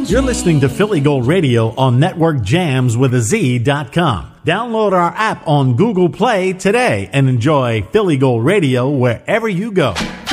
You're listening to Philly Gold Radio on Network Jams with a Z.com. Download our app on Google Play today and enjoy Philly Gold Radio wherever you go.